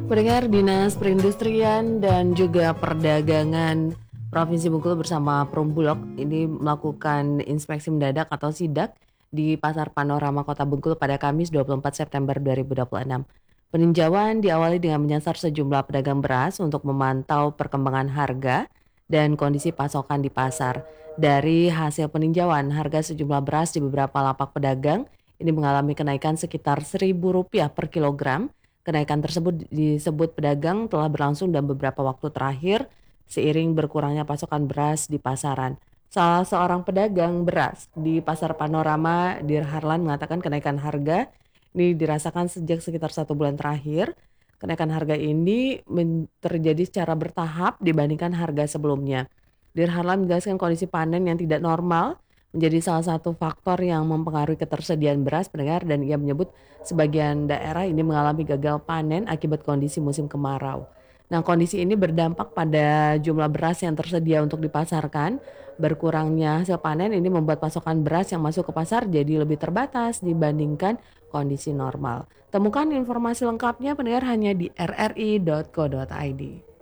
Pendengar Dinas Perindustrian dan juga Perdagangan Provinsi Bengkulu bersama Perumbulok ini melakukan inspeksi mendadak atau sidak di Pasar Panorama Kota Bengkulu pada Kamis 24 September 2026. Peninjauan diawali dengan menyasar sejumlah pedagang beras untuk memantau perkembangan harga dan kondisi pasokan di pasar. Dari hasil peninjauan, harga sejumlah beras di beberapa lapak pedagang ini mengalami kenaikan sekitar Rp1.000 per kilogram. Kenaikan tersebut disebut pedagang telah berlangsung dalam beberapa waktu terakhir seiring berkurangnya pasokan beras di pasaran. Salah seorang pedagang beras di Pasar Panorama, Dir Harlan, mengatakan kenaikan harga ini dirasakan sejak sekitar 1 bulan terakhir. Kenaikan harga ini terjadi secara bertahap dibandingkan harga sebelumnya. Dir Harlan menjelaskan kondisi panen yang tidak normal menjadi salah satu faktor yang mempengaruhi ketersediaan beras pendengar, dan ia menyebut sebagian daerah ini mengalami gagal panen akibat kondisi musim kemarau. Nah, kondisi ini berdampak pada jumlah beras yang tersedia untuk dipasarkan. Berkurangnya hasil panen ini membuat pasokan beras yang masuk ke pasar jadi lebih terbatas dibandingkan kondisi normal. Temukan informasi lengkapnya pendengar hanya di rri.co.id.